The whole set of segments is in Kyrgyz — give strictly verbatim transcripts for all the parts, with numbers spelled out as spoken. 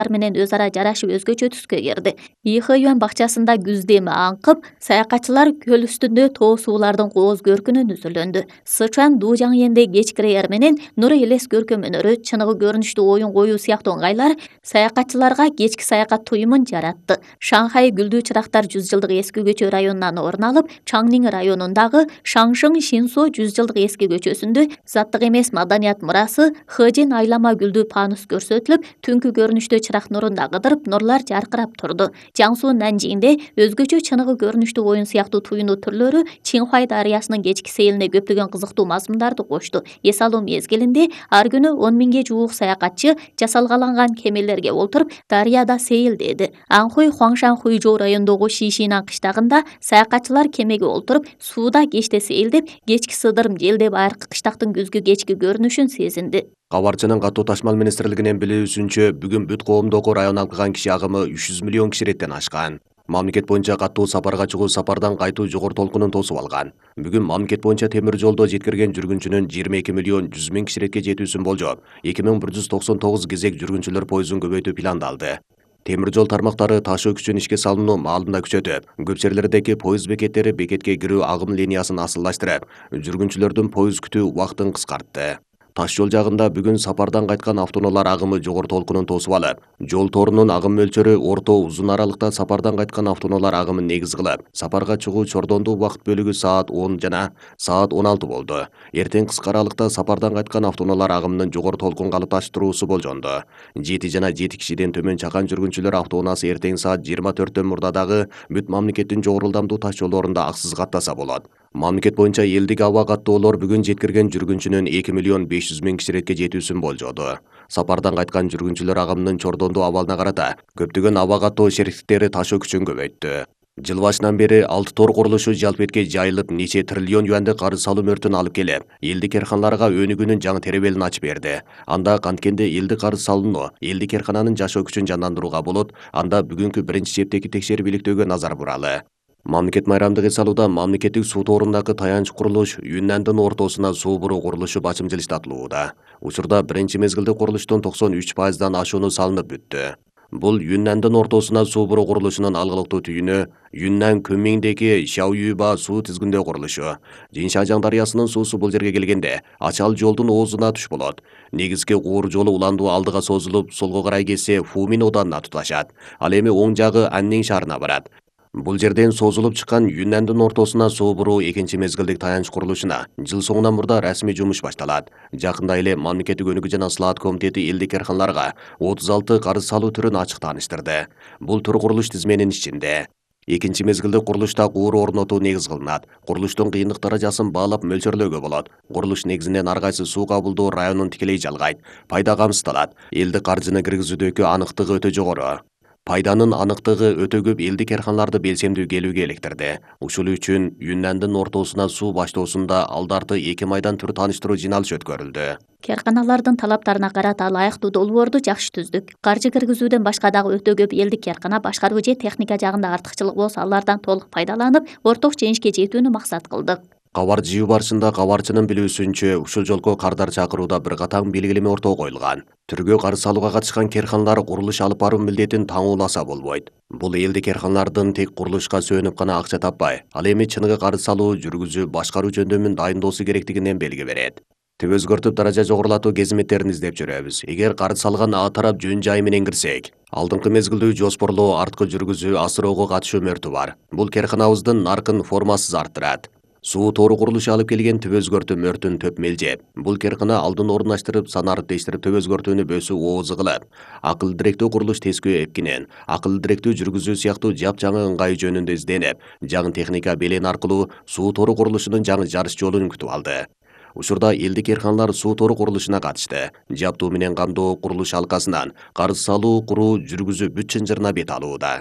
менен өз ара жарашып өзгөчө түскө кирди. Ийхөюан бакчасында күз деми аңкып, саякатчылар көл үстүндө тоо суулардын кооз көркүнөн үзүлөндү. Сычуан Дужаңенде кечкирээер менен нур элес көркөмөнөрү, чыныгы көрүнүштүү оюн коюу сыяктуу ыңгайлар саякатчыларга кечки саякат туюмун жаратты. Шанхай гүлдүү чырактар жүз жылдык эски көчө районунан орун алып, Чаңнин районундагы Шаңшың Шинсо жүз жылдык эски көчөсүндө заттык эмес маданият мурасы Хэжин айлама гүлдүү панус көрсөтүлүп, түнкү көрүнүштө чырак нурунда кыдырып, нурлар жаркырап турду. Жаңсу Нанжиңде өзгөчө чыныгы көрүнүштүү оюн сыяктуу туюну түрлөрү Чинхуай дарыясынын кечки сейилине көптөгөн кызыктуу мазмундарды кошту. Эс алуу мезгилинде ар күнү он миңге жуук саякатчы жасалгаланган кемелерге олтуруп дарыяда сейилдеди. Анхуй Хуаңшан Хуйжоу районундагы Шишинан кыштагында саякатчылар кемеге олтуруп сууда кечте сейилдеп, кечки сыдырым желдеп айркы кыштактын күзгү кечки көрүнүшүн сезинди. Кабарчынын катуу ташмал министрлигинин билүүсүнчө, бүгүн бүт коомдогу район алкыган киши агымы үч жүз миллион киши реттен ашкан. Мамлекет боюнча катуу сапарга чыгуу сапардан кайтуу жогору толкунун тосуп алган. Бүгүн мамлекет боюнча темир жолдо жеткирген жүргүнчүнүн жыйырма эки миллион жүз миң киши ретке жетүүсүн болжоп, эки миң бир жүз токсон тогуз кезек жүргүнчүлөр поездун көбөйтүү пландалды. Темир жол тармактары ташуу күчүн ишке салууну маалында күчөтүп, көп жерлердеги поезд бекеттери бекетке кирүү агым линиясын асылдаштырып, жүргүнчүлөрдүн поезд күтүү убактын кыскартты. Таш жол жагында бүгүн сапардан кайткан автоунаалар агымы жогору толкунун тосуп алып, жол торунун агым мөлчөрү орто узун аралыкта сапардан кайткан автоунаалар агымын негиз кылып, сапарга чыгуу чордондуу убакыт бөлүгү саат он жана саат он алты болду. Эртең кыска аралыкта сапардан кайткан автоунаалар агымынын жогору толкун калыпташтыруусу болжонду. жети жана жети кишиден төмөн чакан жүргүнчүлөр автоунаасы эртең саат жыйырма төрттөн мурда дагы бүт мамлекеттин жогору ылдамдуу таш жолдорунда аксыз каттаса болот. Мамлекет боюнча элдик аба каттоолор бүгүн жеткирген жүргүнчүнүн эки миллион беш жүз миң киши ретке жетүүсүн болжоду. Сапардан кайткан жүргүнчүлөр агымынын чордондуу абалына карата көптөгөн аба каттоо шериктиктери ташуу күчүн көбөйттү. Жыл башынан бери алты тор курулушу жалпетке жайылып, нече триллион юандык карыз салуу мөртүн алып келип, элдик эрканаларга өнүгүүнүн жаңы теребелин ачып берди. Анда канткенде элдик карыз салууну, элдик эркананын жашоо күчүн жандандырууга болот, анда бүгүнкү биринчи чептеги текшерип иликтөөгө назар буралы. Мамлекет майрамдык эс алууда мамлекеттик суу торундагы таянч курулуш Юннандын ортосуна суу буруу курулушу бачым жылыштатылууда. Учурда биринчи мезгилде курулуштун токсон үч пайыздан ашууну салынып бүттү. Бул Юннандын ортосуна суу буруу курулушунун алгылыктуу түйүнү Юннан көмүңдеги Шаоюба суу тизгиндөө курулушу. Жиншажаң дарыясынын суусу бул жерге келгенде Ачал жолдун оозуна туш болот. Негизги куур жолу уландуу алдыга созулуп, солго карай кетсе Фумин оданына туташат. Ал эми оң жагы Аннин шаарына барат. Бул жерден созулуп чыккан Юннандын ортосуна суу буруу экинчи мезгилдик таянч курулушуна жыл соңунан мурда расмий жумуш башталат. Жакында эле мамлекеттик өнүгүү жана слаат комитети элдик эрканаларга отуз алты карыз салуу түрүн ачык тааныштырды. Бул тур курулуш тизменин ичинде. Экинчи мезгилдик курулушта куур орнотуу негиз кылынат. Курулуштун кыйындык даражасын баалап мөлчөрлөөгө болот. Курулуш негизинен ар кайсы суу кабылдоо районун тикелей жалгайт. Пайда камсыздалат. Элдик каржыны киргизүүдөгү аныктыгы өтө жогору. Пайданын аныктыгы өтө көп элдик эрканаларды белсемдүү келүүгө электирди. Ушул үчүн Юннандын ортосуна суу баштоосунда алдарты эки майдан түр тааныштыруу жыйналышы өткөрүлдү. Керканалардын талаптарына карата ылайыктуу долбоорду жакшы түздүк. Каржы киргизүүдөн башка дагы өтө көп элдик керкана башкаруу же техника жагында артыкчылык болсо алардан толук пайдаланып, орток жеңишке жетүүнү максат кылдык. Кабар жыйуу барышында кабарчынын билүүсүнчө, ушул жолку кардар чакырууда бир катар белгилеме ортого коюлган. Түргө карыз салууга катышкан керканалар курулуш алып баруу милдетин таңууласа болбойт. Бул элдик керканалардын тек курулушка сөөнүп гана акча таппай, ал эми чыныгы карыз салуу, жүргүзүү, башкаруу жөндөмүн дайындоосу керектигинен белги берет. Түп өзгөртүп даража жогорулатуу кезметтерин издеп жүрөбүз. Эгер карыз салган А тарап жөн жай менен кирсек, алдыңкы мезгилдүү жоспорлоо, арткы жүргүзүү, асыроого катышуу мөртү бар. Бул керканабыздын наркын формасыз арттырат. Суу тору курулушу алып келген түп өзгөртүү мөртүн төп мелжеп, бул керкана алдын орундаштырып, санарып тештирип төп өзгөртүүнү бөсүү оозу кылып, акыл директүү курулуш тескөө эпкинен, акыл директүү жүргүзүү сыяктуу жапжаңы ыңгайы жөнүндө изденип, жаңы техника белен аркылуу суу тору курулушунун жаңы жарыш жолун күтүп алды. Учурда элдик эрканалар суу тору курулушуна катышты. Жаптуу менен камдоо курулуш алкасынан карыз салуу, куруу, жүргүзүү бүт чынжырына бет алууда.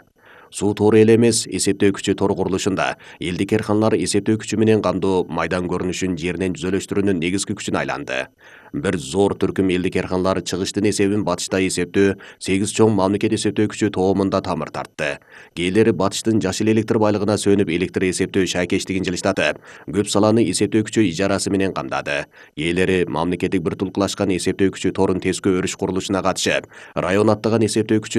Суу тору эле эмес, эсептөө күчү тор курулушунда элдик керканалар эсептөө күчү менен камдоо майдан көрүнүшүн жеринен жүзөлөштүрүүнүн негизги күчүнө айланды. Бир зор түркүм элдик керканалар чыгыштын эсебин батышта эсептөө, сегиз чоң мамлекет эсептөө күчү тоомунда тамыр тартты. Кээлери батыштын жашыл электр байлыгына сөнүп электр эсептөө шайкештигин жылыштатып, көп саланы эсептөө күчү ижарасы менен камдады. Кээлери мамлекеттик бир тулкулашкан эсептөө күчү торун тескөө өрүш курулушуна катышып, район аттаган эсептөө күчүн